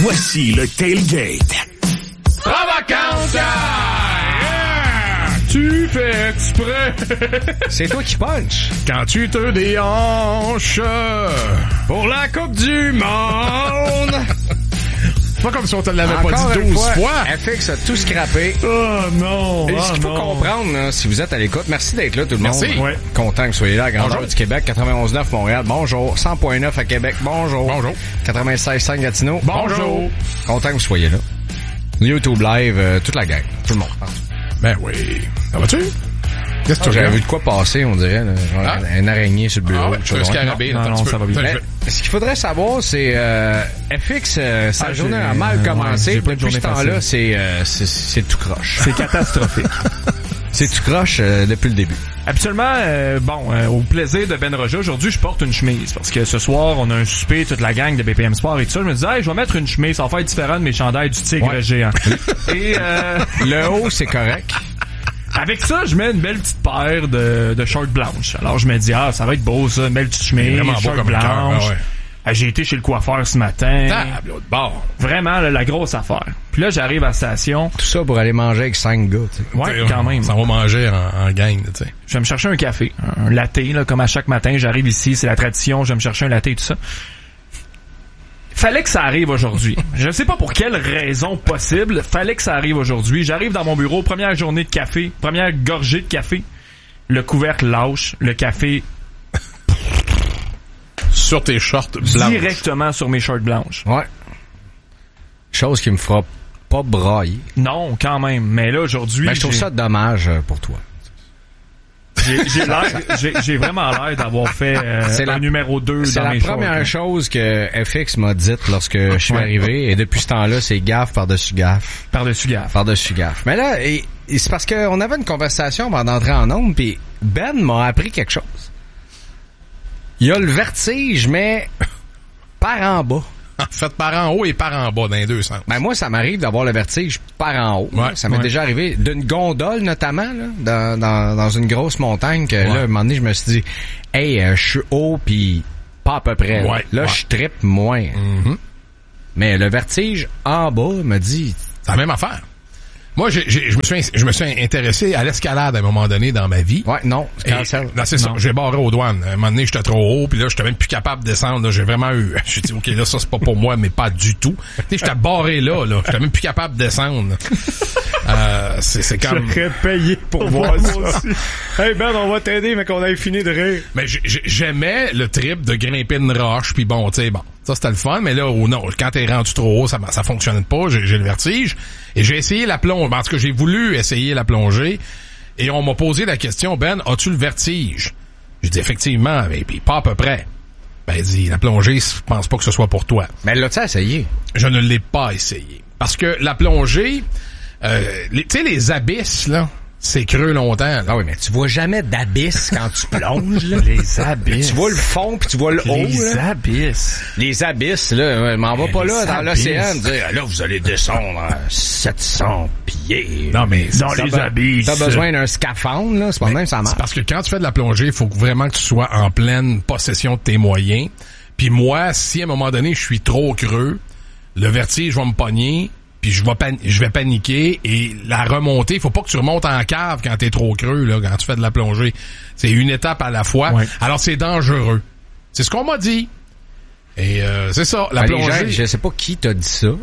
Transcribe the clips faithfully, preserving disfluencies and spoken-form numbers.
Voici le tailgate. Trois vacances! Yeah! Tu fais exprès. C'est toi qui punch. Quand tu te déhanches Pour la Coupe du Monde. Pas comme si on te l'avait Encore pas dit une douze fois. fois. F X a tout scrappé. Oh non. Et oh ce qu'il faut non. comprendre, là, si vous êtes à l'écoute, merci d'être là tout le Merci. monde. Ouais. Content que vous soyez là à Grandeur Bonjour. du Québec, quatre-vingt-onze neuf Montréal, bonjour. cent point neuf à Québec, bonjour. Bonjour. quatre-vingt-seize cinq Gatineau, Bonjour. Content que vous soyez là. YouTube Live, euh, toute la gang, tout le monde. Ben oui. Ça va-tu? Qu'est-ce que tu J'avais regardes? vu de quoi passer, on dirait, là, genre Ah. un araignée sur le bureau. Ah ouais, quelque tu chose veux de même. scarabée, Non, attends un non, petit ça peu. va bien. Attends, Mais, je vais- ce qu'il faudrait savoir, c'est euh, F X, euh, sa Ah, journée j'ai- a mal ouais, commencé. j'ai pas une Depuis ce journée temps-là, facile. c'est, euh, c'est, c'est tout croche. C'est catastrophique. C'est tout croche euh, depuis le début. Absolument, euh, bon, euh, au plaisir de Ben Roger, aujourd'hui, je porte une chemise. Parce que ce soir, on a un souper, toute la gang de B P M Sport et tout ça. Je me disais, hey, je vais mettre une chemise, ça va faire différent de mes chandails du tigre Ouais. géant. Et euh, Le haut, c'est correct. avec ça, je mets une belle petite paire de, de shorts blanches. Alors, je me dis, ah, ça va être beau, ça, une belle petite chemise, Vraiment beau shorts comme le cœur, blanches. ah ouais. Ah, j'ai été chez le coiffeur ce matin. Table, l'autre bord. Vraiment, là, la grosse affaire. Puis là, j'arrive à la station. Tout ça pour aller manger avec cinq gars, tu sais. Ouais, T'sais, quand même. Ça va manger en, en gang, tu sais. Je vais me chercher un café, un latte, là, comme à chaque matin. J'arrive ici, c'est la tradition, je vais me chercher un latte et tout ça. Fallait que ça arrive aujourd'hui. Je ne sais pas pour quelle raison possible, fallait que ça arrive aujourd'hui. J'arrive dans mon bureau, première journée de café, première gorgée de café. Le couvercle lâche, le café Sur tes shorts blancs. directement sur mes shorts blanches. Ouais. Chose qui me fera pas brailler. Non, quand même. Mais là, aujourd'hui, Mais je trouve j'ai- ça dommage euh, pour toi. j'ai j'ai l'air, j'ai, j'ai vraiment l'air d'avoir fait euh, C'est un la- numéro deux C'est dans la mes première shorts. chose que F X m'a dite lorsque je suis Ouais. arrivé. Et depuis ce temps-là, c'est gaffe par-dessus gaffe. Par-dessus gaffe. Par-dessus gaffe. Mais là, et, et c'est parce qu'on avait une conversation avant d'entrer en ondes, puis Ben m'a appris quelque chose. Il y a le vertige, mais par en bas. En fait, par en haut et par en bas, dans les deux sens. Ben moi, ça m'arrive d'avoir le vertige par en haut. Ouais, ça m'est ouais. déjà arrivé d'une gondole, notamment, là, dans, dans, dans une grosse montagne, que là, à un moment donné, je me suis dit, hey, euh, je suis haut, puis pas à peu près. là. Ouais, là, ouais. je trippe moins. Mhm. Mais le vertige en bas me dit, C'est la même affaire. Moi, j'ai, j'ai- je me suis, je me suis intéressé à l'escalade à un moment donné dans ma vie. ouais, non, c'est Et- cancel. non, c'est ça. J'ai barré aux douanes. À un moment donné, j'étais trop haut, puis là, j'étais même plus capable de descendre. Là, j'ai vraiment eu... J'ai dit, OK, là, ça, c'est pas pour moi, mais pas du tout. Tu sais, j'étais barré là, là. J'étais même plus capable de descendre. euh, c'est, c'est comme... J'aurais payé pour voir ça. Hey Ben, on va t'aider, mais qu'on ait fini de rire. Mais j'ai- j'ai- j'aimais le trip de grimper une roche, puis bon, tu sais, bon, ça c'était le fun, mais là, oh non, quand t'es rendu trop haut, ça, ça fonctionne pas, j'ai, j'ai le vertige, et j'ai essayé la plongée, en tout cas, j'ai voulu essayer la plongée, et on m'a posé la question, Ben, as-tu le vertige? J'ai dit, effectivement, mais puis pas à peu près. Ben, il dit, la plongée, je pense pas que ce soit pour toi. Mais l'as-tu essayé? Je ne l'ai pas essayé. Parce que la plongée, euh, les- tu sais, les abysses, là, c'est creux longtemps, là. Ah oui, mais tu vois jamais d'abysse quand tu plonges, là. Les abysses. Tu vois le fond, puis tu vois le haut, Les là. abysses. Les abysses, là, ouais, m'en va Mais pas les là, dans abysses. l'océan, dire, là, vous allez descendre à sept cents pieds. Non, mais Dans T'as les be- abysses. T'as besoin d'un scaphandre, là, c'est pas même ça marche. C'est parce que quand tu fais de la plongée, il faut vraiment que tu sois en pleine possession de tes moyens. Puis moi, si à un moment donné, je suis trop creux, le vertige va me pogner, puis je vais, pan- je vais paniquer, et la remontée, il faut pas que tu remontes en cave quand t'es trop creux, là, quand tu fais de la plongée. C'est une étape à la fois. Ouais. Alors, c'est dangereux. C'est ce qu'on m'a dit. Et euh, c'est ça, la Ben, les plongée... gens, je sais pas qui t'a dit ça,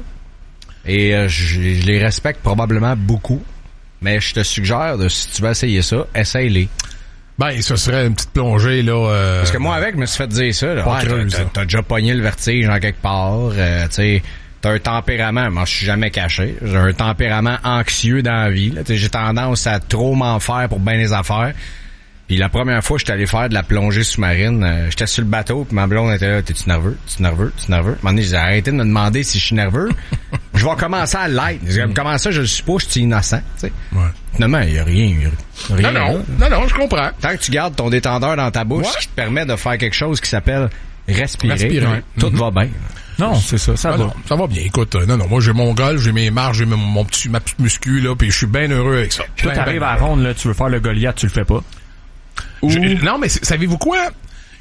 et euh, je, je les respecte probablement beaucoup, mais je te suggère, de, si tu veux essayer ça, essaye-les. Ben, ce serait une petite plongée, là... Euh, Parce que moi, avec, je me suis fait dire ça. Là. Pas Ouais, creuse, t'as, t'as, là. t'as déjà pogné le vertige en quelque part. Euh, tu sais, t'as un tempérament. Moi, je suis jamais caché. J'ai un tempérament anxieux dans la vie. Là. Tu sais, j'ai tendance à trop m'en faire pour bien les affaires. Puis la première fois que j'étais allé faire de la plongée sous-marine, euh, j'étais sur le bateau, puis ma blonde était là, t'es-tu nerveux? T'es-tu nerveux? T'es-tu nerveux? À un moment donné, j'ai arrêté de me demander si je suis nerveux. Je vais commencer à l'être. J'ai dit, Comment ça, je le suis pas, je suis innocent. Tu sais. Ouais. Finalement, il y a rien. Il y a rien Non, là. non, non, non, je comprends. Tant que tu gardes ton détendeur dans ta bouche, Ouais. ce qui te permet de faire quelque chose qui s'appelle respirer, Respirer. ouais, tout Mhm. va bien. Non, c'est ça, ça Ah va. non, ça va bien. Écoute, euh, non, non, moi j'ai mon golf, j'ai mes marges, j'ai mon, mon petit, ma petite muscu, là, puis je suis bien heureux avec ça. Toi, Ben, t'arrives ben, à la ronde, là, tu veux faire le Goliath, tu le fais pas. Je- non, mais c'est- savez-vous quoi?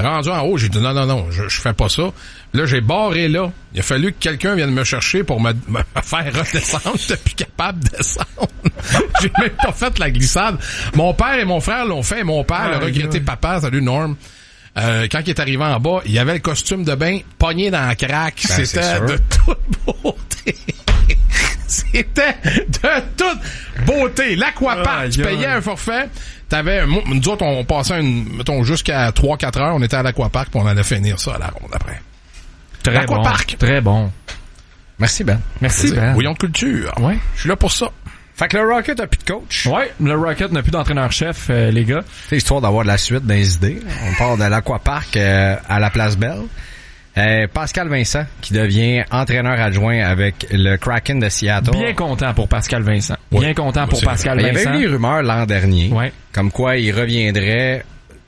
Rendu en haut, j'ai dit non, non, non, je, je fais pas ça. Là, j'ai barré là. Il a fallu que quelqu'un vienne me chercher pour me, me faire redescendre. J'étais plus capable de descendre. J'ai même pas fait la glissade. Mon père et mon frère l'ont fait. Mon père, Ah, le regretté oui. papa, salut Norm. Euh, quand il est arrivé en bas, il avait le costume de bain pogné dans la craque. Ben, C'était c'est de toute beauté. C'était de toute beauté. L'Aquapark, tu Aïe, payais aïe. un forfait. T'avais, moi, nous autres, on passait une, mettons, jusqu'à trois quatre heures, on était à l'Aquapark, puis on allait finir ça à la ronde après. Très bon. L'Aquapark. Très bon. Merci, Ben. Merci, Ben. Bouillon de culture. Ouais. Je suis là pour ça. Fait que le Rocket a plus de coach. Ouais, le Rocket n'a plus d'entraîneur-chef, euh, les gars. C'est histoire d'avoir de la suite dans les idées. On part de l'Aquapark euh, à la Place Belle. Euh, Pascal Vincent, qui devient entraîneur adjoint avec le Kraken de Seattle. Bien content pour Pascal Vincent. Ouais. Bien content pour C'est vrai. Pascal Il y avait Vincent. eu des rumeurs l'an dernier, Ouais. comme quoi il reviendrait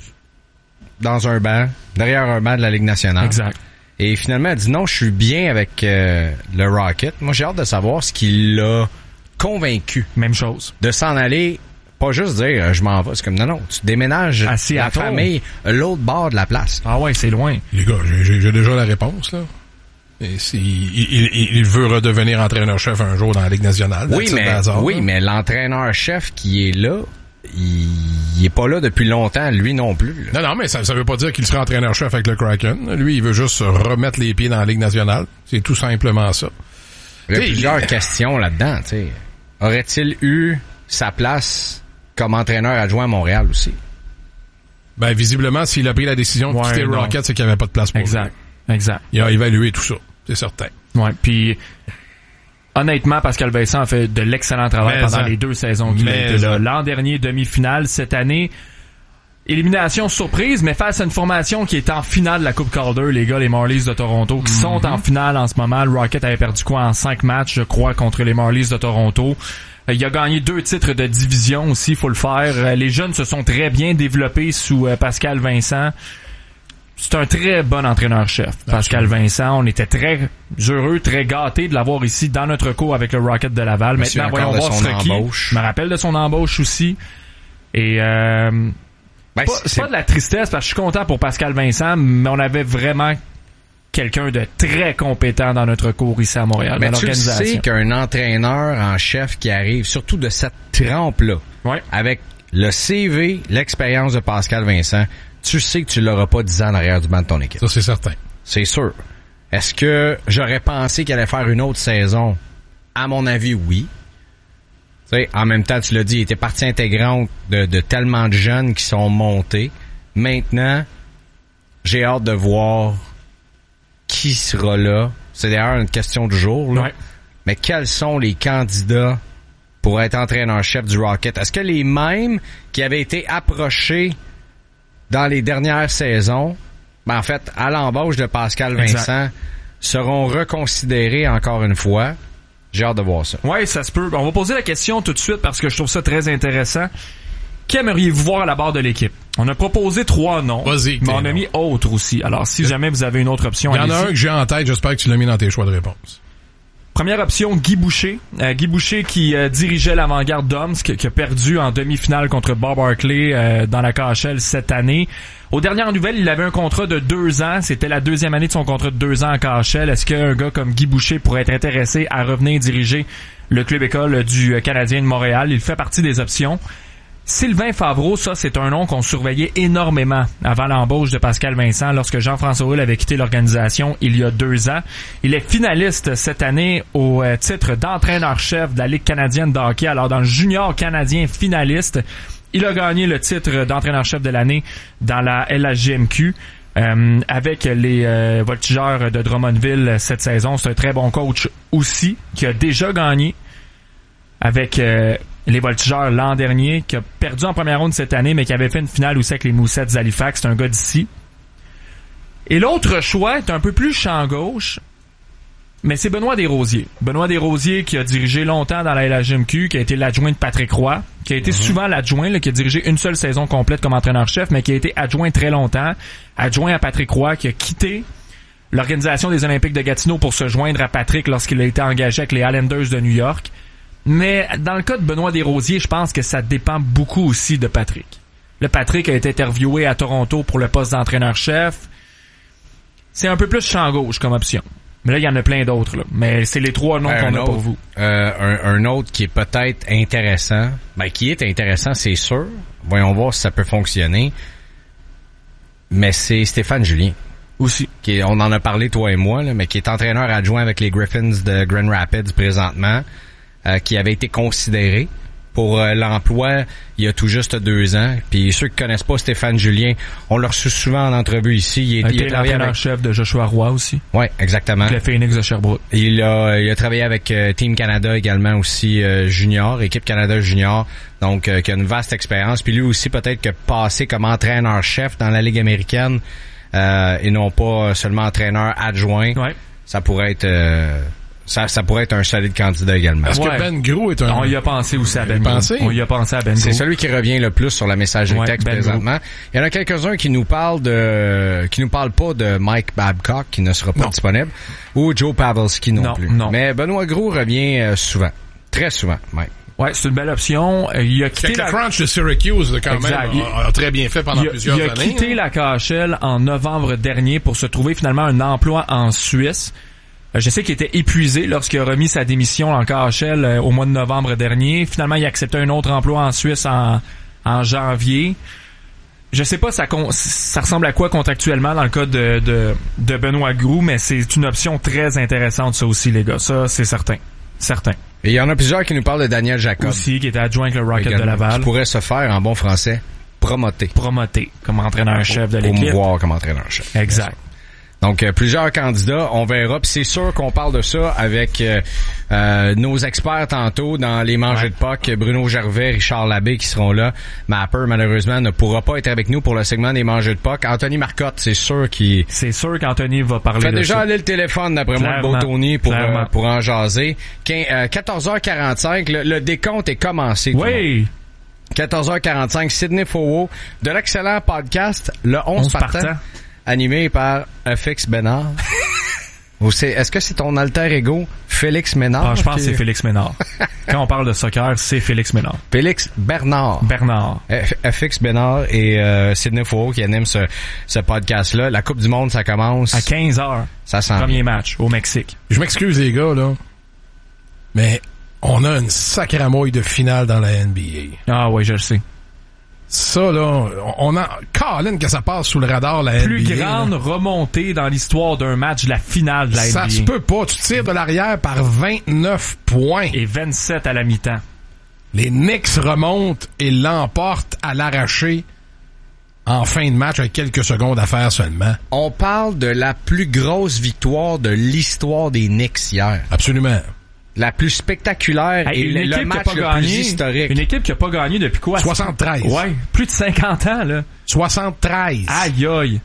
dans un banc, derrière un banc de la Ligue nationale. Exact. Et finalement, elle dit non, je suis bien avec euh, le Rocket. Moi, j'ai hâte de savoir ce qui l'a convaincu Même chose. de s'en aller. Pas juste dire euh, je m'en vais. C'est comme non, non, tu déménages À la Seattle. famille l'autre bord de la place. Ah ouais, c'est loin. Les gars, j'ai, j'ai, j'ai déjà la réponse, là. Et si, il, il, il veut redevenir entraîneur-chef un jour dans la Ligue nationale. Oui, That's it, mais that's all, oui, là. mais l'entraîneur-chef qui est là, il, il est pas là depuis longtemps, lui non plus. là. Non, non, mais ça, ça veut pas dire qu'il sera entraîneur-chef avec le Kraken. Lui, il veut juste se remettre les pieds dans la Ligue nationale. C'est tout simplement ça. Il y a T'sais, plusieurs il- questions là-dedans. Tu sais. Aurait-il eu sa place comme entraîneur adjoint à Montréal aussi? Ben, visiblement, s'il a pris la décision de Ouais, quitter le non. Rocket, c'est qu'il n'y avait pas de place pour lui. Exact. Exact. Il a évalué tout ça. C'est certain. Ouais, puis honnêtement, Pascal Vincent a fait de l'excellent travail Mais pendant ça. les deux saisons qu'il a Mais été là. ça. L'an dernier, demi-finale. Cette année, élimination surprise, mais face à une formation qui est en finale de la Coupe Calder, les gars, les Marlies de Toronto, qui sont en finale en ce moment. Le Rocket avait perdu quoi en cinq matchs, je crois, contre les Marlies de Toronto. Euh, Il a gagné deux titres de division aussi, faut le faire. Euh, Les jeunes se sont très bien développés sous euh, Pascal Vincent. C'est un très bon entraîneur-chef, Pascal Vincent. On était très heureux, très gâtés de l'avoir ici dans notre cours avec le Rocket de Laval. Je me souviens Maintenant, voyons encore de voir son ce qui. embauche. Je me rappelle de son embauche aussi. Et euh, Ben, pas, c'est- c'est pas de la tristesse, parce que je suis content pour Pascal Vincent, mais on avait vraiment quelqu'un de très compétent dans notre cours ici à Montréal, Mais dans tu le l'organisation. sais qu'un entraîneur en chef qui arrive, surtout de cette trempe-là, Ouais. avec le C V, l'expérience de Pascal Vincent, tu sais que tu l'auras pas dix ans en arrière du banc de ton équipe. Ça, c'est certain. C'est sûr. Est-ce que j'aurais pensé qu'il allait faire une autre saison? À mon avis, oui. Tu sais, en même temps, tu l'as dit, il était partie intégrante de, de tellement de jeunes qui sont montés. Maintenant, j'ai hâte de voir qui sera là. C'est d'ailleurs une question du jour, là. Ouais. Mais quels sont les candidats pour être entraîneur-chef du Rocket? Est-ce que les mêmes qui avaient été approchés dans les dernières saisons, ben en fait, à l'embauche de Pascal Exact. Vincent, seront reconsidérés encore une fois? J'ai hâte de voir ça. Ouais, ça se peut. On va poser la question tout de suite parce que je trouve ça très intéressant. Qui aimeriez-vous voir à la barre de l'équipe? On a proposé trois noms, Vas-y, mais on tes a noms. mis autres aussi. Alors, si jamais vous avez une autre option, Il y en a allez-y. un que j'ai en tête, j'espère que tu l'as mis dans tes choix de réponse. Première option, Guy Boucher. Euh, Guy Boucher qui euh, dirigeait l'avant-garde d'Omsk, qui a perdu en demi-finale contre Bob Hartley euh, dans la K H L cette année. Aux dernières nouvelles, il avait un contrat de deux ans. C'était la deuxième année de son contrat de deux ans en K H L. Est-ce qu'un gars comme Guy Boucher pourrait être intéressé à revenir diriger le club école du Canadien de Montréal? Il fait partie des options. Sylvain Favreau, ça, c'est un nom qu'on surveillait énormément avant l'embauche de Pascal Vincent lorsque Jean-François Hull avait quitté l'organisation il y a deux ans. Il est finaliste cette année au euh, titre d'entraîneur-chef de la Ligue canadienne de hockey. Alors, dans le junior canadien finaliste, il a gagné le titre d'entraîneur-chef de l'année dans la L H J M Q. Euh, avec les euh, Voltigeurs de Drummondville cette saison. C'est un très bon coach aussi, qui a déjà gagné avec euh, les Voltigeurs l'an dernier, qui a perdu en première ronde cette année, mais qui avait fait une finale aussi avec les Moussettes d'Halifax. C'est un gars d'ici. Et l'autre choix est un peu plus champ gauche, mais c'est Benoît Desrosiers. Benoît Desrosiers qui a dirigé longtemps dans la L H J M Q, qui a été l'adjoint de Patrick Roy, qui a été souvent l'adjoint, là, qui a dirigé une seule saison complète comme entraîneur-chef, mais qui a été adjoint très longtemps. Adjoint à Patrick Roy, qui a quitté l'organisation des Olympiques de Gatineau pour se joindre à Patrick lorsqu'il a été engagé avec les Islanders de New York. Mais dans le cas de Benoît Desrosiers, je pense que ça dépend beaucoup aussi de Patrick. Le Patrick a été interviewé à Toronto pour le poste d'entraîneur-chef. C'est un peu plus champ gauche comme option. Mais là, il y en a plein d'autres, là. Mais c'est les trois noms Un qu'on a autre, pour vous. Euh, un, un autre qui est peut-être intéressant. Ben, qui est intéressant, c'est sûr. Voyons voir si ça peut fonctionner. Mais c'est Stéphane Julien. Aussi. Qui est, on en a parlé, toi et moi, là, mais qui est entraîneur adjoint avec les Griffins de Grand Rapids présentement, euh, qui avait été considéré pour euh, l'emploi il y a tout juste deux ans. Puis ceux qui connaissent pas Stéphane Julien, on l'a reçu souvent en entrevue ici. Il, est, il il a était travaillé l'entraîneur-chef avec... de Joshua Roy aussi. Ouais, exactement. Avec le Phoenix de Sherbrooke. Il a, il a travaillé avec euh, Team Canada également aussi, euh, junior, équipe Canada junior, donc euh, qui a une vaste expérience. Puis lui aussi peut-être que passé comme entraîneur-chef dans la Ligue américaine euh, et non pas seulement entraîneur adjoint. Ouais. Ça pourrait être euh, ça, ça pourrait être un solide candidat également. Est-ce Ouais. que Ben Gros est un... On y a pensé aussi à Ben y a Gros. pensé? On y a pensé à Ben C'est Gros. celui qui revient le plus sur la messagerie Ouais, texte Ben présentement. Il y en a quelques-uns qui nous parlent de, qui nous parlent pas de Mike Babcock qui ne sera pas Non. disponible ou Joe Pavelski non, Non, plus. non. Mais Benoît Gros revient euh, souvent, très souvent, Mike. Ouais, c'est une belle option. Euh, Il a quitté Avec la... le crunch de Syracuse, quand Exact. même, a, a très bien fait pendant il a, plusieurs il a années. quitté hein. la K H L en novembre dernier pour se trouver finalement un emploi en Suisse. Euh, Je sais qu'il était épuisé lorsqu'il a remis sa démission en K H L euh, au mois de novembre dernier. Finalement, il a accepté un autre emploi en Suisse en, en janvier. Je sais pas ça, con- ça ressemble à quoi contractuellement dans le cas de, de, de Benoît Gros, mais c'est une option très intéressante ça aussi, les gars. Ça, c'est certain. Certain. Et il y en a plusieurs qui nous parlent de Daniel Jacob. Aussi, qui était adjoint avec le Rocket également, de Laval. qui pourrait se faire en bon français promoter. Promoté comme entraîneur-chef de l'équipe. Promouvoir comme entraîneur-chef. Exact. Donc, euh, plusieurs candidats, on verra. Puis c'est sûr qu'on parle de ça avec euh, euh, nos experts tantôt dans les mangées Ouais. de P O C, Bruno Gervais, Richard Labbé qui seront là. Mapper, malheureusement, ne pourra pas être avec nous pour le segment des mangées de P O C. Anthony Marcotte, c'est sûr qu'il C'est sûr qu'Anthony va parler fait de déjà ça. aller le téléphone, d'après moi, le beau Clairement. Tony, pour, Clairement. euh, pour en jaser. Quin- euh, quatorze heures quarante-cinq, le, le décompte est commencé. tout le monde. Oui! quatorze heures quarante-cinq, Sidney Fowell, de l'excellent podcast, le onze, onze partant, partants. animé par F X Bénard. Ou c'est, est-ce que c'est ton alter ego, Félix Ménard? Ah, je pense qui- que c'est Félix Ménard. Quand on parle de soccer, c'est Félix Ménard. Félix Bernard. Bernard. F- FX Bénard et euh, Sidney Fowell qui animent ce, ce podcast-là. La Coupe du Monde, ça commence. À quinze heures, Ça sent premier match au Mexique. Je m'excuse, les gars, là. Mais on a une sacramouille de finale dans la N B A. Ah oui, je le sais. Ça, là, on a... Colin, que ça passe sous le radar, la Plus N B A. grande là. remontée dans l'histoire d'un match, la finale de la Ça N B A. se peut pas. Tu tires de l'arrière par vingt-neuf points. Et vingt-sept à la mi-temps. Les Knicks remontent et l'emportent à l'arraché en fin de match avec quelques secondes à faire seulement. On parle de la plus grosse victoire de l'histoire des Knicks hier. Absolument. La plus spectaculaire Hey, et une le, le équipe qui a match pas le gagné, plus historique. Une équipe qui a pas gagné depuis quoi? soixante-treize. Ouais, plus de cinquante ans, là. soixante-treize. Aïe aïe.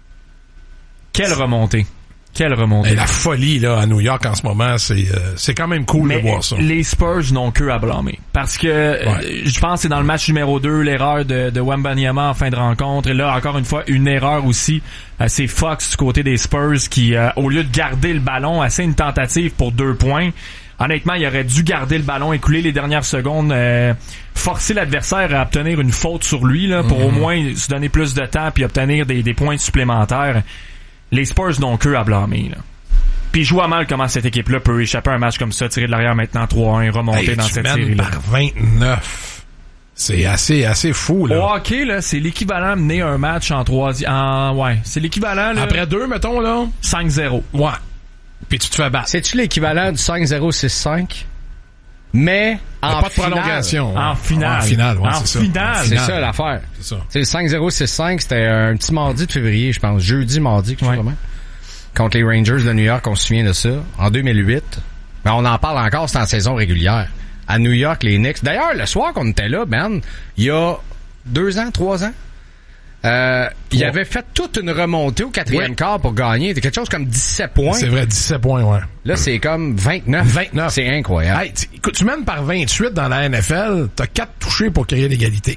Quelle remontée. Quelle remontée. Et la folie là à New York en ce moment, c'est euh, c'est quand même cool Mais de voir ça. les Spurs n'ont que à blâmer. Parce que euh, je pense que c'est dans le match numéro deux, l'erreur de, de Wembanyama en fin de rencontre. Et là, encore une fois, une erreur aussi. Euh, c'est Fox du côté des Spurs qui, euh, au lieu de garder le ballon, a fait une tentative pour deux points. Honnêtement, il aurait dû garder le ballon, écouler les dernières secondes, euh, forcer l'adversaire à obtenir une faute sur lui là, pour Mm-hmm. au moins se donner plus de temps puis obtenir des, des points supplémentaires. Les Spurs n'ont que à blâmer. Là. Puis je vois mal comment cette équipe-là peut échapper à un match comme ça, tirer de l'arrière maintenant trois un, remonter Hey, dans tu cette mènes série-là. par vingt-neuf. C'est assez assez fou là. Au hockey, là, c'est l'équivalent de mener un match en troisième. En, ouais, c'est l'équivalent là, Après deux, mettons là. cinq zéro. Ouais. Puis tu te fais battre. C'est-tu l'équivalent du cinq zéro six cinq? Mais en pas de finale. prolongation. En Ouais. finale. En finale, ouais, En c'est ça. finale. En C'est finale. ça l'affaire. C'est ça. C'est le cinq zéro six cinq, c'était un petit mardi de février, je pense. Jeudi, mardi, quelque chose Ouais. comme ça. Contre les Rangers de New York, on se souvient de ça. En deux mille huit. Mais on en parle encore, c'est en saison régulière. À New York, les Knicks. D'ailleurs, le soir qu'on était là, Ben, il y a deux ans, trois ans, euh, il avait fait toute une remontée au quatrième Ouais. quart pour gagner. C'était quelque chose comme dix-sept points. C'est vrai, dix-sept points, ouais. Là, c'est comme vingt-neuf. vingt-neuf. C'est incroyable. Hey, tu- écoute, tu mènes par vingt-huit dans la N F L, t'as quatre touchés pour créer l'égalité.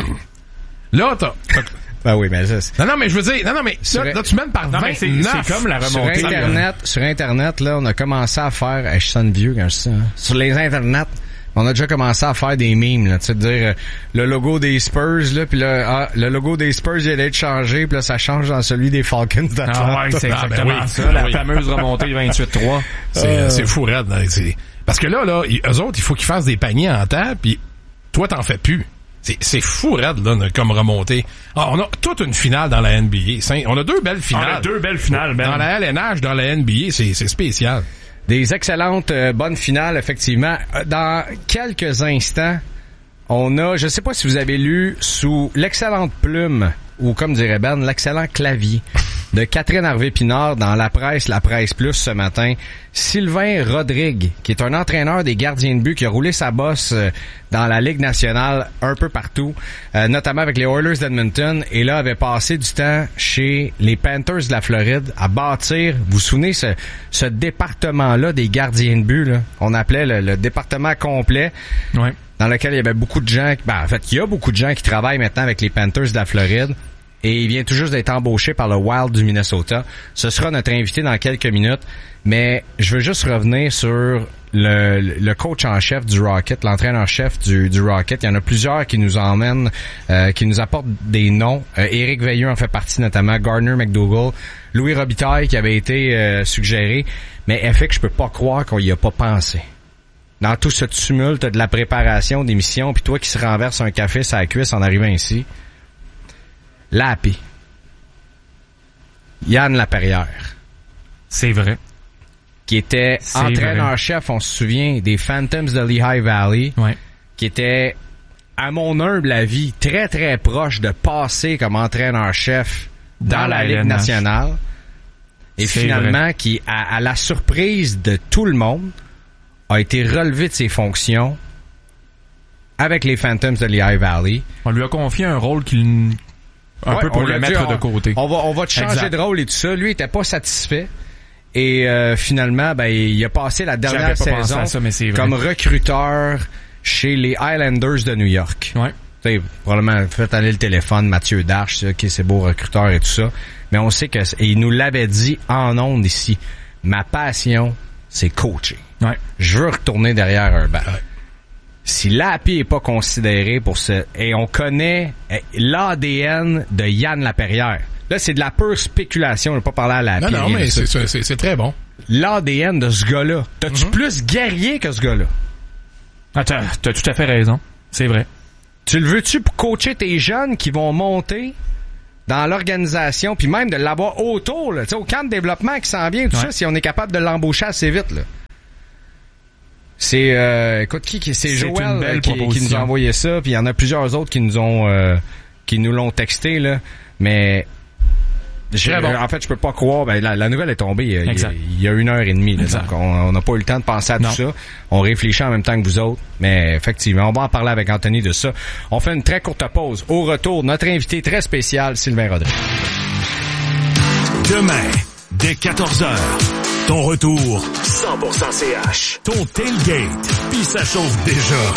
Là, t'as... t'as- Ben oui, mais ça, c'est... Non, non, mais je veux dire, non, non, mais C'est là, vrai. là, tu mènes par Non, mais c'est- vingt-neuf. c'est comme la Sur remontée. Internet, sur Internet, là, on a commencé à faire, hey, je sonne vieux quand je dis ça, hein. Sur les Internets, On a déjà commencé à faire des memes, là, tu sais, de dire euh, le logo des Spurs, là, puis là, ah, le logo des Spurs, il allait être changé, puis là, ça change dans celui des Falcons d'Atlanta. Ah ouais, c'est Ah, ben exactement oui. ça, la Oui. fameuse remontée vingt-huit trois. C'est, Euh. c'est fou, raide, là, c'est... Parce que là, là, ils- eux autres, il faut qu'ils fassent des paniers en temps, puis toi, t'en fais plus. C'est, c'est fou, raide, là, comme remontée. Ah, on a toute une finale dans la N B A. C'est- On a deux belles On finales. a deux belles finales, Ben. Dans la L N H, dans la N B A, c'est, c'est spécial. Des excellentes euh, bonnes finales, effectivement. Euh, Dans quelques instants, on a, je sais pas si vous avez lu sous l'excellente plume, ou comme dirait Ben, l'excellent clavier de Catherine Harvey-Pinard dans la presse, la presse plus ce matin, Sylvain Rodrigue, qui est un entraîneur des gardiens de but, qui a roulé sa bosse euh, dans la Ligue nationale un peu partout, euh, notamment avec les Oilers d'Edmonton, et là avait passé du temps chez les Panthers de la Floride à bâtir, vous vous souvenez, ce, ce département-là des gardiens de but, là, on appelait le, le département complet, Ouais. dans lequel il y avait beaucoup de gens, ben, en fait, il y a beaucoup de gens qui travaillent maintenant avec les Panthers de la Floride, et il vient tout juste d'être embauché par le Wild du Minnesota. Ce sera notre invité dans quelques minutes, mais je veux juste revenir sur le, le coach en chef du Rocket, l'entraîneur-chef du, du Rocket. Il y en a plusieurs qui nous emmènent, euh, qui nous apportent des noms. Euh, Éric Veilleux en fait partie notamment, Gardner McDougall, Louis Robitaille qui avait été euh, suggéré, mais F X, je peux pas croire qu'on y a pas pensé. Dans tout ce tumulte de la préparation d'émission, puis toi qui se renverse un café sur la cuisse en arrivant ici, Lapi, Yann Laperrière, C'est vrai. qui était C'est entraîneur-chef, on se souvient, des Phantoms de Lehigh Valley, Ouais. qui était, à mon humble avis, très très proche de passer comme entraîneur-chef dans, Dans la, la Ligue L N H. nationale, et C'est finalement, qui, à, à la surprise de tout le monde, a été relevé de ses fonctions avec les Phantoms de Lehigh Valley. On lui a confié un rôle qu'il... Un Ouais, peu pour on lui le a mettre dit, de on- côté. On va, on va te changer Exact. de rôle et tout ça. Lui, il était pas satisfait. Et euh, finalement, ben, il a passé la dernière J'avais pas pensé saison à ça, mais c'est vrai. comme recruteur chez les Highlanders de New York. Ouais. Tu sais, probablement, faites aller le téléphone, Mathieu Darche, ça, qui est beau recruteur et tout ça. Mais on sait que, et il nous l'avait dit en ondes ici, ma passion, c'est coacher. Ouais. Je veux retourner derrière un banc. Si Lapi est pas considéré pour ce... Et on connaît eh, l'A D N de Yann Laperrière. Là, c'est de la pure spéculation. On n'a pas parlé à Lapi. Non, non, rien de mais ça. c'est, c'est, c'est très bon. L'A D N de ce gars-là. T'as-tu Mhm. plus guerrier que ce gars-là? Ah, t'as, t'as tout à fait raison. C'est vrai. Tu le veux-tu pour coacher tes jeunes qui vont monter dans l'organisation, puis même de l'avoir autour, là, tu sais, au camp de développement qui s'en vient, tout Ouais. ça, si on est capable de l'embaucher assez vite, là. C'est, euh, écoute, qui, qui c'est C'est Joël une belle euh, qui, qui nous proposition. a envoyé ça, puis il y en a plusieurs autres qui nous ont, euh, qui nous l'ont texté, là, mais... Je, Très bon. En fait, je peux pas croire. Ben, la, la nouvelle est tombée il y a, Exact. il y a une heure et demie. Là, Exact. donc, on n'a pas eu le temps de penser à Non. tout ça. On réfléchit en même temps que vous autres. Mais effectivement, on va en parler avec Anthony de ça. On fait une très courte pause. Au retour, notre invité très spécial, Sylvain Rodrigue. Demain, dès quatorze heures, ton retour cent pour cent C H. Ton tailgate, puis ça chauffe déjà.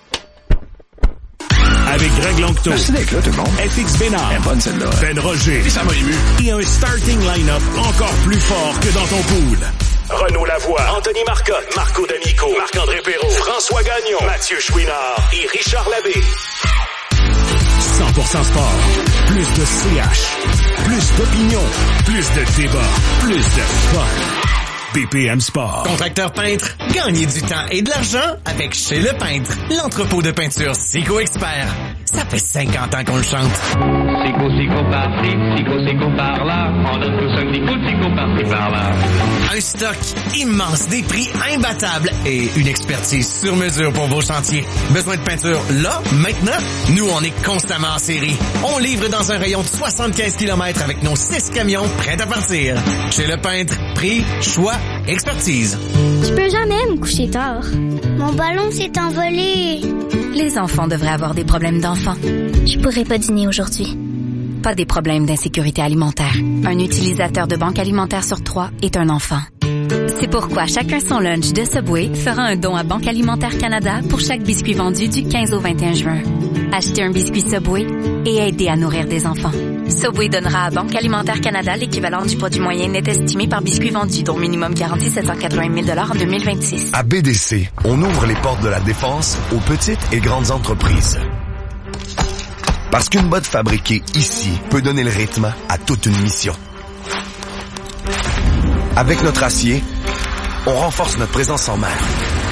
Avec Greg Langto, Merci d'être là, tout le monde. F X Bénard, Elle est bonne, celle-là. Ben Roger, Et ça m'a ému. et un starting line-up encore plus fort que dans ton pool. Renaud Lavoie, Anthony Marcotte, Marco D'Amico, Marc-André Perrault, François Gagnon, Mathieu Chouinard et Richard Labbé. cent pour cent sport, plus de C H, plus d'opinion, plus de débat, plus de fun. B P M Sport. Contracteur peintre, gagnez du temps et de l'argent avec Chez Le Peintre, l'entrepôt de peinture Sico Expert. Ça fait cinquante ans qu'on le chante. Sico, sico, par-ci, sico, sico, par-là. On donne tous un petit coup de sico par-ci, par-là. Un stock immense, des prix imbattables et une expertise sur mesure pour vos chantiers. Besoin de peinture là, maintenant? Nous, on est constamment en série. On livre dans un rayon de soixante-quinze kilomètres avec nos six camions prêts à partir. Chez Le Peintre, prix, choix, expertise. Je peux jamais me coucher tard. Mon ballon s'est envolé. Les enfants devraient avoir des problèmes d'enfants, Je pourrais pas dîner aujourd'hui. pas des problèmes d'insécurité alimentaire. Un utilisateur de banque alimentaire sur trois est un enfant. C'est pourquoi Chacun son lunch de Subway fera un don à Banque Alimentaire Canada pour chaque biscuit vendu du quinze au vingt et un juin. Achetez un biscuit Subway et aidez à nourrir des enfants. Subway donnera à Banque Alimentaire Canada l'équivalent du produit moyen net estimé par biscuit vendu, dont minimum garanti sept cent quatre-vingt mille dollars en deux mille vingt-six. À B D C, on ouvre les portes de la défense aux petites et grandes entreprises. Parce qu'une botte fabriquée ici peut donner le rythme à toute une mission. Avec notre acier, on renforce notre présence en mer.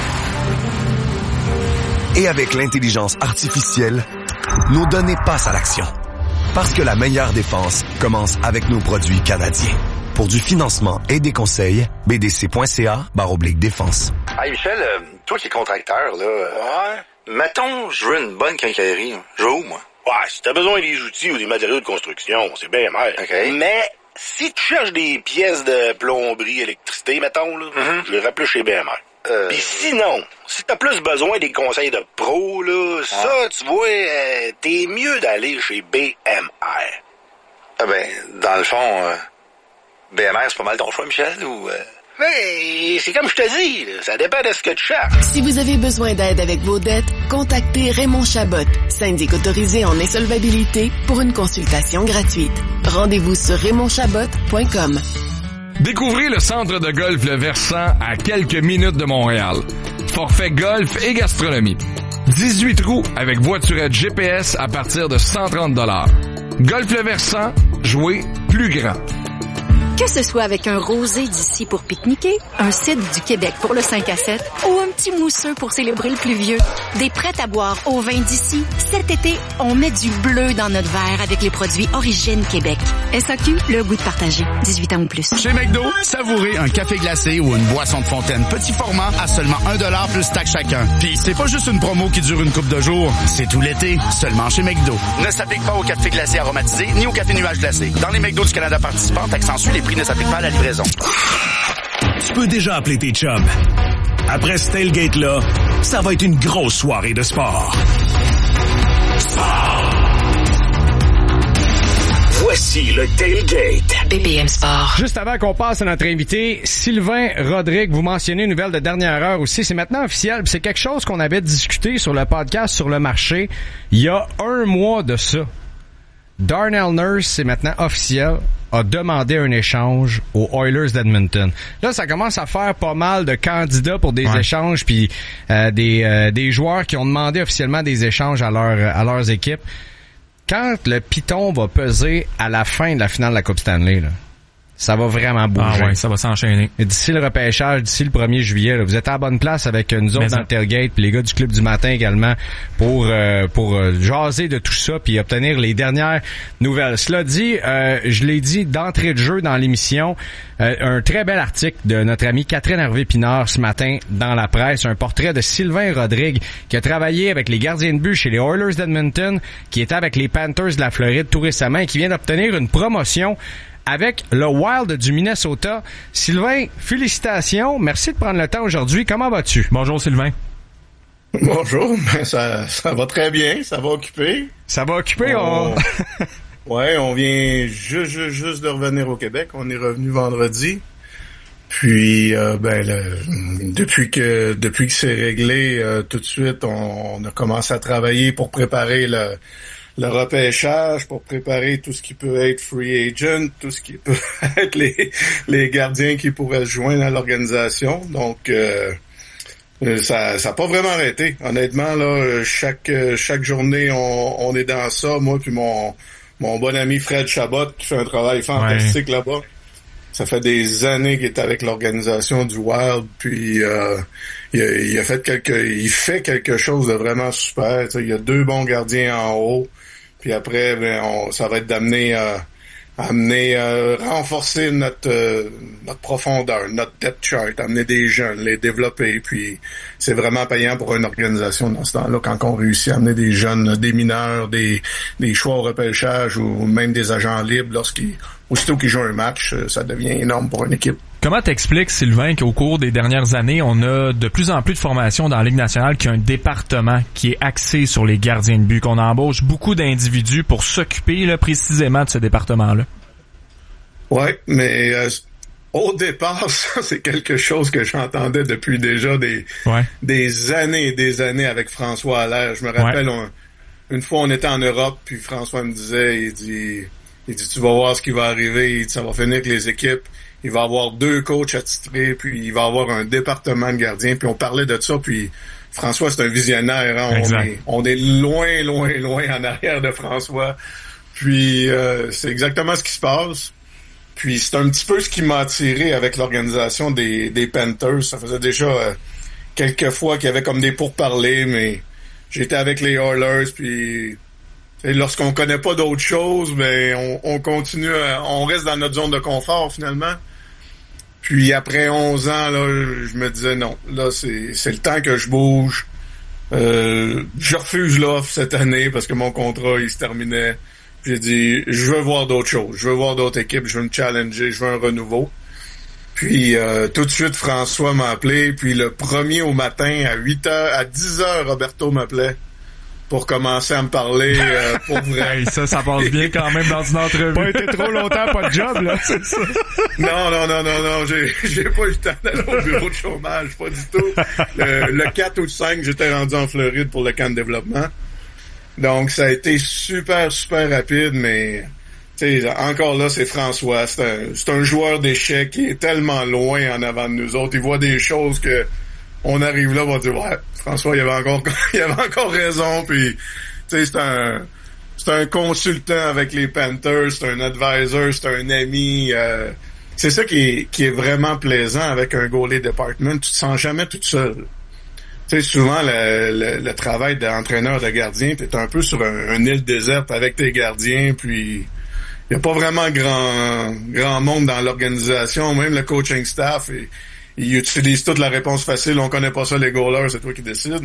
Et avec l'intelligence artificielle, nos données passent à l'action. Parce que la meilleure défense commence avec nos produits canadiens. Pour du financement et des conseils, b d c point c a barre oblique défense. Hey Michel, euh, toi qui es contracteur, là, ouais. Mettons, je veux une bonne quincaillerie. Je veux où, moi? Ouais, si t'as besoin des outils ou des matériaux de construction, c'est bien mal. OK. Mais si tu cherches des pièces de plomberie, électricité, mettons, là, mm-hmm. je les rappelle chez B M R. Euh... Puis sinon, si t'as plus besoin des conseils de pro, là, ah. ça, tu vois, euh, t'es mieux d'aller chez B M R. Ah ben, dans le fond, euh, B M R, c'est pas mal ton choix, Michel, ou... Euh... Mais c'est comme je te dis, là, ça dépend de ce que tu cherches. Si vous avez besoin d'aide avec vos dettes, contactez Raymond Chabot, syndic autorisé en insolvabilité, pour une consultation gratuite. Rendez-vous sur raymond chabot point com. Découvrez le centre de golf Le Versant à quelques minutes de Montréal. Forfait golf et gastronomie. dix-huit trous avec voiturette G P S à partir de cent trente dollars. Golf Le Versant, jouer plus grand. Que ce soit avec un rosé d'ici pour pique-niquer, un cidre du Québec pour le cinq à sept ou un petit mousseux pour célébrer le pluvieux, des prêts à boire au vin d'ici, cet été, on met du bleu dans notre verre avec les produits Origine Québec. S A Q, le goût de partager. dix-huit ans ou plus. Chez McDo, savourez un café glacé ou une boisson de fontaine petit format à seulement un dollar plus taxe chacun. Puis c'est pas juste une promo qui dure une couple de jours, c'est tout l'été, seulement chez McDo. Ne s'applique pas au café glacé aromatisé ni au café nuage glacé. Dans les McDo du Canada participants, accentue les prix ne s'appliquent pas à la livraison. Tu peux déjà appeler tes chums. Après ce tailgate-là, ça va être une grosse soirée de sport. Sport! Voici le tailgate. B B M Sport. Juste avant qu'on passe à notre invité, Sylvain Rodrigue, vous mentionnez une nouvelle de dernière heure aussi. C'est maintenant officiel. C'est quelque chose qu'on avait discuté sur le podcast Sur le marché il y a un mois de ça. Darnell Nurse, c'est maintenant officiel, a demandé un échange aux Oilers d'Edmonton. Là, ça commence à faire pas mal de candidats pour des ouais. échanges, puis euh, des euh, des joueurs qui ont demandé officiellement des échanges à leur à leurs équipes. Quand le piton va peser à la fin de la finale de la Coupe Stanley, là, ça va vraiment bouger. Ah ouais, ça va s'enchaîner. Et d'ici le repêchage, d'ici le premier juillet, là, vous êtes à la bonne place avec nous autres Mais dans ça. le tailgate, puis les gars du Club du Matin également, pour euh, pour euh, jaser de tout ça, puis obtenir les dernières nouvelles. Cela dit, euh, je l'ai dit d'entrée de jeu dans l'émission, euh, un très bel article de notre amie Catherine Hervé-Pinard ce matin dans la presse, un portrait de Sylvain Rodrigue, qui a travaillé avec les gardiens de but chez les Oilers d'Edmonton, qui était avec les Panthers de la Floride tout récemment, et qui vient d'obtenir une promotion avec le Wild du Minnesota. Sylvain, félicitations. Merci de prendre le temps aujourd'hui. Comment vas-tu? Bonjour, Sylvain. Bonjour. Ben ça, ça va très bien. Ça va occuper. Ça va occuper, on... on... ouais, on vient juste, juste, juste de revenir au Québec. On est revenu vendredi. Puis, euh, ben, le, depuis que depuis que c'est réglé, euh, tout de suite, on, on a commencé à travailler pour préparer le le repêchage, pour préparer tout ce qui peut être free agent, tout ce qui peut être les les gardiens qui pourraient se joindre à l'organisation. Donc euh, ça ça a pas vraiment arrêté. Honnêtement là, chaque chaque journée on on est dans ça, moi puis mon mon bon ami Fred Chabot qui fait un travail fantastique ouais. là-bas. Ça fait des années qu'il est avec l'organisation du Wild, puis euh, il, a, il a fait quelque, il fait quelque chose de vraiment super. T'sais, il y a deux bons gardiens en haut, puis après, ben, on, ça va être d'amener, euh, amener, euh, renforcer notre euh, notre profondeur, notre depth chart, amener des jeunes, les développer, puis c'est vraiment payant pour une organisation dans ce temps-là quand on réussit à amener des jeunes, des mineurs, des des choix au repêchage ou même des agents libres lorsqu'ils aussitôt qu'ils jouent un match, ça devient énorme pour une équipe. Comment t'expliques, Sylvain, qu'au cours des dernières années, on a de plus en plus de formations dans la Ligue nationale qui a un département qui est axé sur les gardiens de but, qu'on embauche beaucoup d'individus pour s'occuper là, précisément de ce département-là? Ouais, mais euh, au départ, ça, c'est quelque chose que j'entendais depuis déjà des ouais. des années et des années avec François Allaire. Je me rappelle, ouais. on, une fois, on était en Europe, puis François me disait, il dit... Il dit, tu vas voir ce qui va arriver. Il dit, ça va finir avec les équipes. Il va avoir deux coachs attitrés, puis il va avoir un département de gardiens. Puis on parlait de ça, puis François, c'est un visionnaire. Hein? On, est, on est loin, loin, loin en arrière de François. Puis euh, c'est exactement ce qui se passe. Puis c'est un petit peu ce qui m'a attiré avec l'organisation des, des Panthers. Ça faisait déjà euh, quelques fois qu'il y avait comme des pourparlers, mais j'étais avec les Oilers, puis et lorsqu'on connaît pas d'autres choses, ben on, on continue, à, on reste dans notre zone de confort finalement. Puis après onze ans, là, je me disais non, là c'est c'est le temps que je bouge. Euh, je refuse l'offre cette année parce que mon contrat il se terminait. J'ai dit, je veux voir d'autres choses, je veux voir d'autres équipes, je veux me challenger, je veux un renouveau. Puis euh, tout de suite, François m'a appelé, puis le premier au matin, à huit heures, à dix heures, Roberto m'appelait pour commencer à me parler euh, pour vrai. Hey, ça, ça passe bien quand même dans une entrevue. Pas été trop longtemps, pas de job, là, c'est ça. Non, non, non, non, non, j'ai, j'ai pas eu le temps d'aller au bureau de chômage, pas du tout. Le, le quatre ou le cinq, j'étais rendu en Floride pour le camp de développement. Donc, ça a été super, super rapide, mais tu sais, encore là, c'est François. C'est un, c'est un joueur d'échecs qui est tellement loin en avant de nous autres. Il voit des choses que on arrive là, on va dire, ouais, François, il avait encore, il avait encore raison. Puis, tu sais, c'est un, c'est un consultant avec les Panthers, c'est un advisor, c'est un ami. Euh, c'est ça qui est, qui est vraiment plaisant avec un goalie department. Tu te sens jamais toute seule. Tu sais, souvent, le, le, le travail d'entraîneur de gardien, t'es un peu sur un, une île déserte avec tes gardiens, puis il y a pas vraiment grand grand monde dans l'organisation, même le coaching staff, et, ils utilisent toute la réponse facile, on connaît pas ça les goalers, c'est toi qui décides.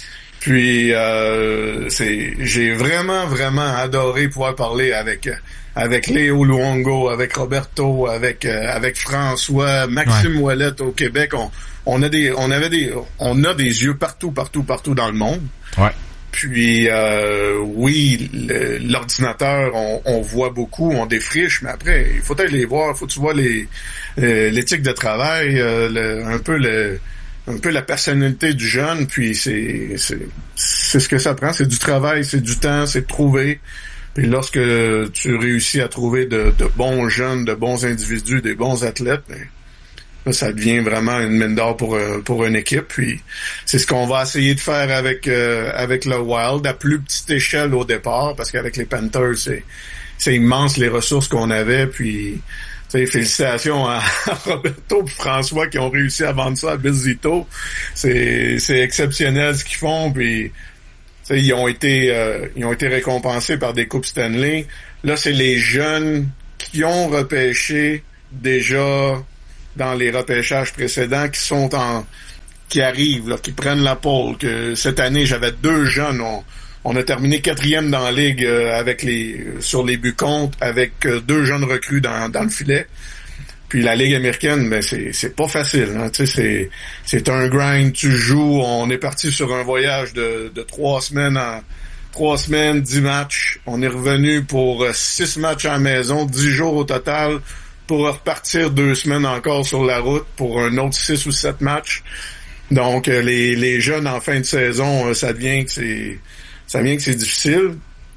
Puis euh, c'est j'ai vraiment, vraiment adoré pouvoir parler avec avec Léo Luongo, avec Roberto, avec euh, avec François, Maxime ouais. Ouellette au Québec. On, on a des on avait des on a des yeux partout, partout, partout dans le monde. Ouais. Puis euh, oui, le, l'ordinateur, on, on voit beaucoup, on défriche, mais après, il faut aller les voir, faut que tu vois les euh, l'éthique de travail, euh, le, un peu le un peu la personnalité du jeune, puis c'est c'est c'est ce que ça prend, c'est du travail, c'est du temps, c'est de trouver. Puis lorsque tu réussis à trouver de, de bons jeunes, de bons individus, des bons athlètes, ben, là, ça devient vraiment une mine d'or pour pour une équipe. Puis c'est ce qu'on va essayer de faire avec euh, avec le Wild à plus petite échelle au départ, parce qu'avec les Panthers, c'est c'est immense les ressources qu'on avait. Puis t'sais, félicitations à Roberto et François qui ont réussi à vendre ça à Bizzito. C'est c'est exceptionnel ce qu'ils font. Puis t'sais, ils ont été euh, ils ont été récompensés par des coupes Stanley. Là, c'est les jeunes qui ont repêché déjà dans les repêchages précédents, qui sont en qui arrivent, là, qui prennent la pole. Que cette année, j'avais deux jeunes. On, on a terminé quatrième dans la ligue euh, avec les sur les buts contre, avec euh, deux jeunes recrues dans, dans le filet. Puis la Ligue américaine, ben c'est c'est pas facile. Hein, tu sais, c'est c'est un grind. Tu joues. On est parti sur un voyage de de trois semaines en trois semaines, dix matchs. On est revenu pour euh, six matchs à la maison, dix jours au total, pour repartir deux semaines encore sur la route pour un autre six ou sept matchs. Donc euh, les les jeunes en fin de saison, euh, ça devient que c'est ça devient que c'est difficile.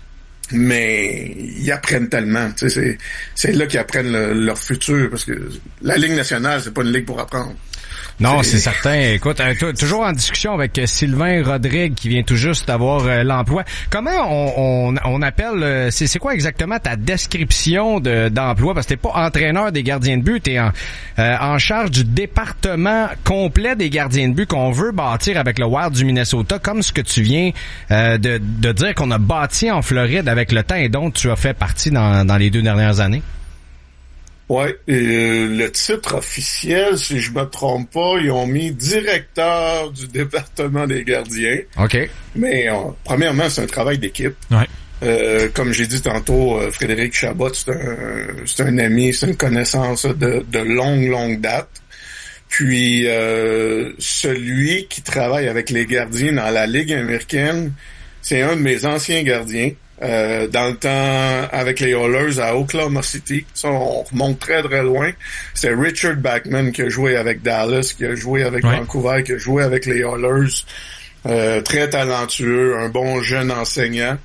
Mais ils apprennent tellement, tu sais, c'est c'est là qu'ils apprennent le, leur futur, parce que la Ligue nationale, c'est pas une ligue pour apprendre. Non, c'est, c'est certain. Écoute, euh, t- toujours en discussion avec euh, Sylvain Rodrigue qui vient tout juste d'avoir euh, l'emploi. Comment on, on, on appelle, euh, c'est, c'est quoi exactement ta description de, d'emploi? Parce que t'es pas entraîneur des gardiens de but, t'es en, euh, en charge du département complet des gardiens de but qu'on veut bâtir avec le Wild du Minnesota, comme ce que tu viens euh, de, de dire qu'on a bâti en Floride avec le temps et dont tu as fait partie dans, dans les deux dernières années. Ouais, euh, le titre officiel, si je me trompe pas, ils ont mis directeur du département des gardiens. OK. Mais euh, premièrement, c'est un travail d'équipe. Ouais. Euh, comme j'ai dit tantôt, euh, Frédéric Chabot, c'est un, c'est un ami, c'est une connaissance de, de longue, longue date. Puis euh, celui qui travaille avec les gardiens dans la Ligue américaine, c'est un de mes anciens gardiens. Euh, dans le temps, avec les Oilers à Oklahoma City. Ça, on remonte très, très loin. C'est Richard Backman qui a joué avec Dallas, qui a joué avec ouais. Vancouver, qui a joué avec les Oilers. Euh, très talentueux, un bon jeune enseignant.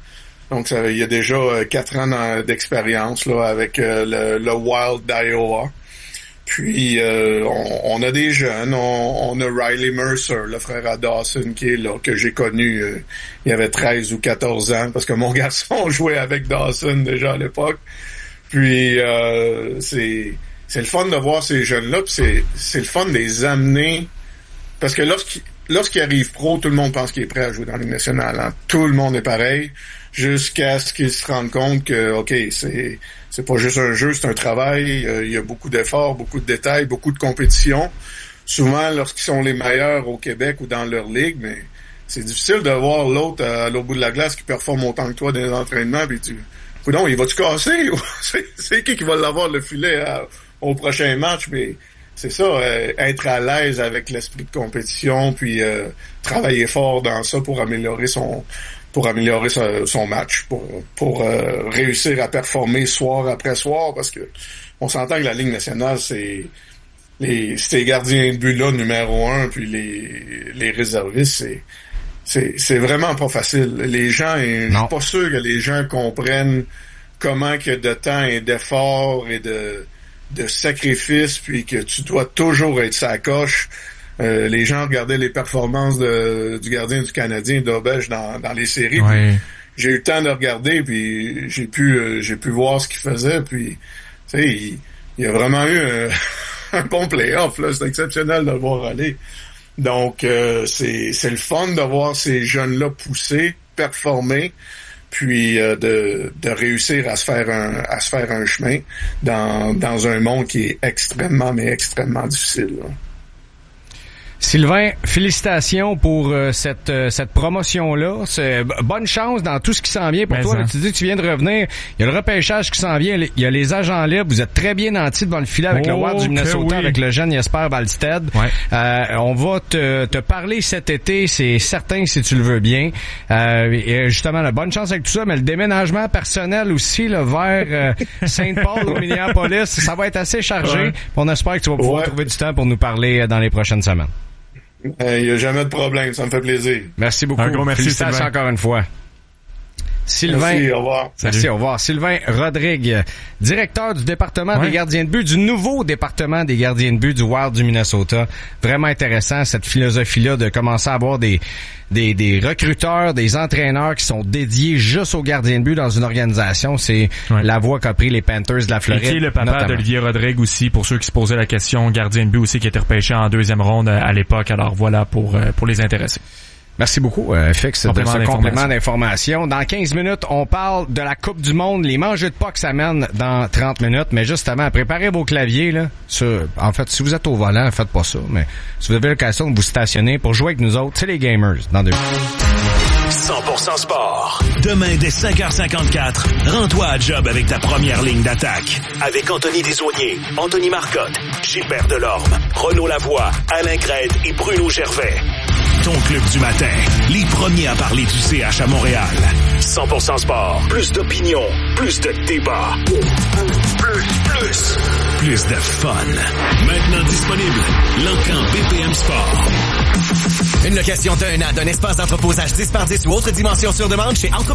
Donc, ça, il y a déjà euh, quatre ans dans, d'expérience là avec euh, le, le Wild d'Iowa. Puis, euh, on, on a des jeunes. On, on a Riley Mercer, le frère à Dawson, qui est là, que j'ai connu. Euh, il avait treize ou quatorze ans, parce que mon garçon jouait avec Dawson déjà à l'époque. Puis, euh, c'est c'est le fun de voir ces jeunes-là. Puis c'est, c'est le fun de les amener. Parce que lorsqu'ils lorsqu'il arrive pro, tout le monde pense qu'il est prêt à jouer dans la Ligue nationale. Hein. Tout le monde est pareil. Jusqu'à ce qu'ils se rendent compte que, OK, c'est c'est pas juste un jeu, c'est un travail. Euh, il y a beaucoup d'efforts, beaucoup de détails, beaucoup de compétition. Souvent, lorsqu'ils sont les meilleurs au Québec ou dans leur ligue, mais c'est difficile de voir l'autre à l'autre bout de la glace qui performe autant que toi dans les entraînements. Puis tu, coudonc, il va-tu casser? c'est, c'est qui qui va l'avoir le filet à, au prochain match? Mais c'est ça, euh, être à l'aise avec l'esprit de compétition, puis euh, travailler fort dans ça pour améliorer son pour améliorer son, son match, pour pour euh, réussir à performer soir après soir, parce que on s'entend que la Ligue nationale, c'est les ces gardiens de but là numéro un, puis les les réservistes, c'est c'est c'est vraiment pas facile. Les gens, je suis pas sûr que les gens comprennent comment que de temps et d'effort et de de sacrifice, puis que tu dois toujours être sa coche. Euh, les gens regardaient les performances de, du gardien du Canadien, d'Auberge, dans, dans les séries. Ouais. J'ai eu le temps de regarder, puis j'ai pu euh, j'ai pu voir ce qu'il faisait, puis tu sais, il, il y a vraiment eu un, un bon play-off, là. C'est exceptionnel de le voir aller. Donc, euh, c'est, c'est le fun de voir ces jeunes-là pousser, performer, puis euh, de, de réussir à se faire un à se faire un chemin dans, dans un monde qui est extrêmement, mais extrêmement difficile, là. Sylvain, félicitations pour euh, cette euh, cette promotion-là. C'est, b- bonne chance dans tout ce qui s'en vient pour Mais toi. ça. Là, tu dis que tu viens de revenir. Il y a le repêchage qui s'en vient. Il y a les agents libres. Vous êtes très bien nantis devant le filet avec Oh, le Wild du Minnesota, oui. avec le jeune Jesper Ballstedt. Ouais. Euh, on va te, te parler cet été, c'est certain, si tu le veux bien. Euh, et justement, là, bonne chance avec tout ça, mais le déménagement personnel aussi là, vers euh, Saint-Paul au Minneapolis, ça va être assez chargé. Ouais. On espère que tu vas pouvoir Ouais. trouver du temps pour nous parler euh, dans les prochaines semaines. Il euh, n'y a jamais de problème, ça me fait plaisir. Merci beaucoup. Un gros merci, Félicitations Sylvain. encore une fois. Sylvain. Merci, au revoir. Merci, Salut. au revoir. Sylvain Rodrigue, directeur du département Ouais. des gardiens de but, du nouveau département des gardiens de but du Wild du Minnesota. Vraiment intéressant, cette philosophie-là de commencer à avoir des, des, des recruteurs, des entraîneurs qui sont dédiés juste aux gardiens de but dans une organisation. C'est Ouais. la voie qu'a pris les Panthers de la Et Floride. qui est le papa notamment. d'Olivier Rodrigue aussi, pour ceux qui se posaient la question, gardien de but aussi qui était repêché en deuxième ronde à l'époque. Alors voilà pour euh, pour les intéresser. Merci beaucoup, euh, Fix, de Complément ce d'information. complément d'information. Dans quinze minutes, on parle de la Coupe du Monde, les mangeux de pas que ça mène dans trente minutes. Mais justement, préparez vos claviers, là. Sur, en fait, si vous êtes au volant, faites pas ça. Mais si vous avez l'occasion de vous stationner pour jouer avec nous autres, c'est les gamers dans deux. cent pour cent sport. Demain, dès cinq heures cinquante-quatre, rends-toi à job avec ta première ligne d'attaque. Avec Anthony Desaulniers, Anthony Marcotte, Gilbert Delorme, Renaud Lavoie, Alain Crête et Bruno Gervais. Ton club du matin, les premiers à parler du C H à Montréal. cent pour cent sport, plus d'opinion, plus de débat. Plus, plus, plus de fun. Maintenant disponible, l'encan B P M Sport. Une location d'un an d'un espace d'entreposage dix par dix ou autre dimension sur demande chez Entrepôt.